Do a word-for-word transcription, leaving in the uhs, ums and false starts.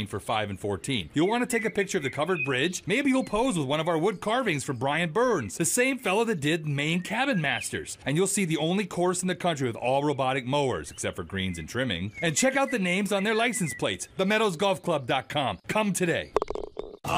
train for five and fourteen. You'll want to take a picture of the covered bridge. Maybe you'll pose with one of our wood carvings from Brian Burns, the same fellow that did Maine Cabin Masters. And you'll see the only course in the country with all robotic mowers, except for greens and trimming. And check out the names on their license plates, the meadows golf club dot com. Come today.